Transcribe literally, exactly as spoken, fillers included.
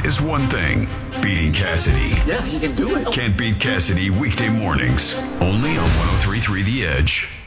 is one thing. Beating Cassidy. Yeah, you can do it. Can't Beat Cassidy weekday mornings. Only on one oh three point three The Edge.